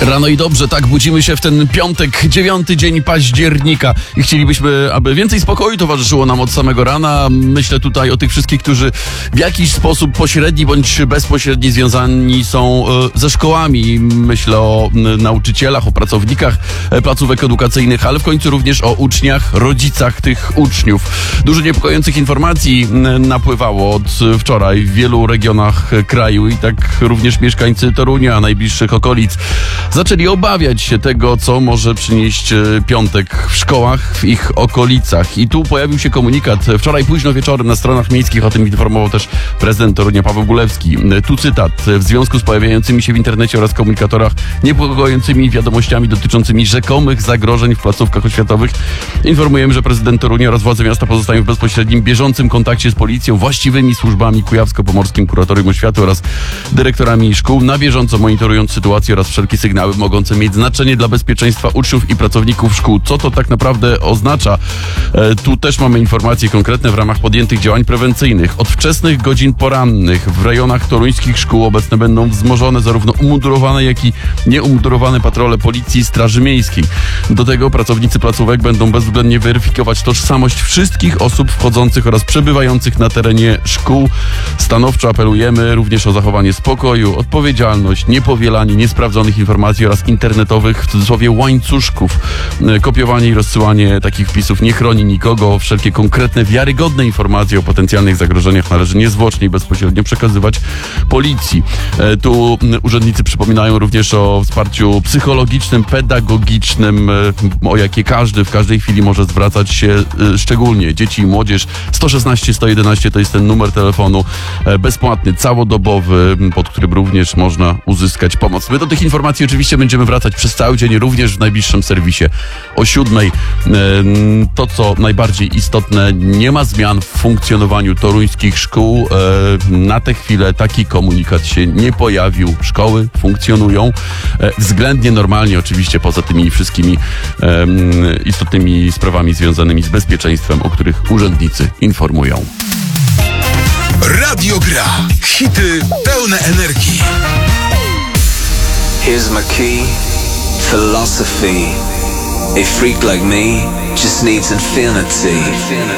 Rano i dobrze, tak, budzimy się w ten piątek, 9 dzień października i chcielibyśmy, aby więcej spokoju towarzyszyło nam od samego rana. Myślę tutaj o tych wszystkich, którzy w jakiś sposób pośredni bądź bezpośredni związani są ze szkołami. Myślę o nauczycielach, o pracownikach placówek edukacyjnych, ale w końcu również o uczniach, rodzicach tych uczniów. Dużo niepokojących informacji napływało od wczoraj w wielu regionach kraju i tak również mieszkańcy Torunia, najbliższych okolic zaczęli obawiać się tego, co może przynieść piątek w szkołach, w ich okolicach. I tu pojawił się komunikat wczoraj późno wieczorem na stronach miejskich, o tym informował też prezydent Torunia Paweł Gulewski. Tu cytat: w związku z pojawiającymi się w internecie oraz komunikatorach niepokojącymi wiadomościami dotyczącymi rzekomych zagrożeń w placówkach oświatowych informujemy, że prezydent Torunia oraz władze miasta pozostają w bezpośrednim, bieżącym kontakcie z policją, właściwymi służbami kujawsko-pomorskim kuratorium oświaty oraz dyrektorami szkół, na bieżąco monitorując sytuację oraz wszelkie sygnały mogące mieć znaczenie dla bezpieczeństwa uczniów i pracowników szkół. Co to tak naprawdę oznacza? Tu też mamy informacje konkretne w ramach podjętych działań prewencyjnych. Od wczesnych godzin porannych w rejonach toruńskich szkół obecne będą wzmożone zarówno umundurowane, jak i nieumundurowane patrole policji i straży miejskiej. Do tego pracownicy placówek będą bezwzględnie weryfikować tożsamość wszystkich osób wchodzących oraz przebywających na terenie szkół. Stanowczo apelujemy również o zachowanie spokoju, odpowiedzialność, niepowielanie niesprawdzonych informacji oraz internetowych, w cudzysłowie, łańcuszków. Kopiowanie i rozsyłanie takich wpisów nie chroni nikogo. Wszelkie konkretne, wiarygodne informacje o potencjalnych zagrożeniach należy niezwłocznie i bezpośrednio przekazywać policji. Tu urzędnicy przypominają również o wsparciu psychologicznym, pedagogicznym, o jakie każdy w każdej chwili może zwracać się, szczególnie dzieci i młodzież. 116 111 to jest ten numer telefonu bezpłatny, całodobowy, pod którym również można uzyskać pomoc. My do tych informacji oczywiście będziemy wracać przez cały dzień, również w najbliższym serwisie o 7. To, co najbardziej istotne, nie ma zmian w funkcjonowaniu toruńskich szkół. Na tę chwilę taki komunikat się nie pojawił. Szkoły funkcjonują względnie normalnie, oczywiście poza tymi wszystkimi istotnymi sprawami związanymi z bezpieczeństwem, o których urzędnicy informują. Radio Gra. Hity pełne energii. Here's my key, philosophy. A freak like me just needs infinity.